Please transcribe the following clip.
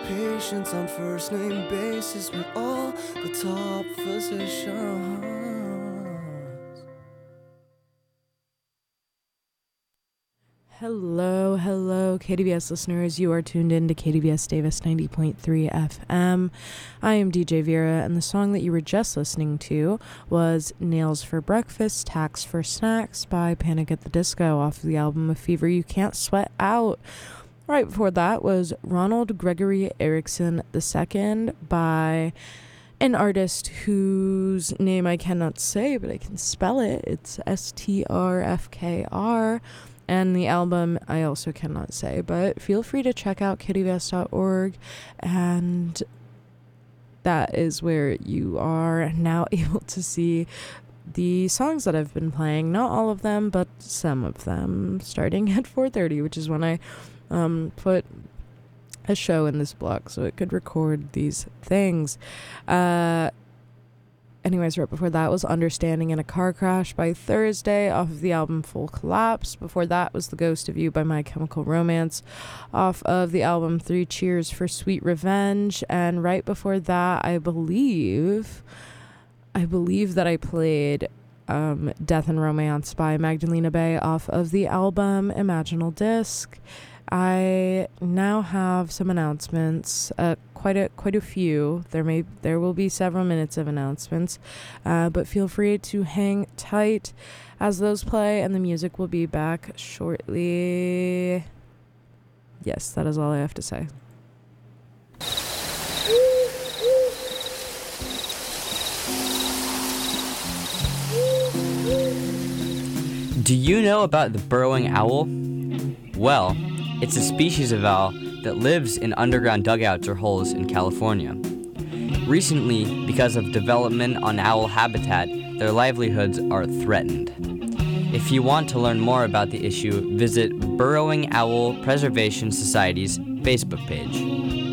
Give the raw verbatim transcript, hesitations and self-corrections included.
patients on first name basis with all the top physicians. Hello, hello, K D V S listeners. You are tuned in to K D V S Davis ninety point three F M. I am D J Vera, and the song that you were just listening to was Nails for Breakfast, Tax for Snacks by Panic at the Disco off of the album A Fever You Can't Sweat Out. Right before that was Ronald Gregory Erickson the Second by an artist whose name I cannot say, but I can spell it. It's S T R F K R. And the album I also cannot say, but feel free to check out k d v s dot org, and that is where you are now able to see the songs that I've been playing. Not all of them, but some of them, starting at four thirty, which is when I um, put a show in this block so it could record these things. Uh... Anyways, right before that was Understanding in a Car Crash by Thursday off of the album Full Collapse. Before that was The Ghost of You by My Chemical Romance off of the album Three Cheers for Sweet Revenge. And right before that, I believe, I believe that I played um, Death and Romance by Magdalena Bay off of the album Imaginal Disc. I now have some announcements, uh, quite a quite a few. There may there will be several minutes of announcements, uh, but feel free to hang tight as those play, and the music will be back shortly. Yes, that is all I have to say. Do you know about the burrowing owl? Well, it's a species of owl that lives in underground dugouts or holes in California. Recently, because of development on owl habitat, their livelihoods are threatened. If you want to learn more about the issue, visit Burrowing Owl Preservation Society's Facebook page.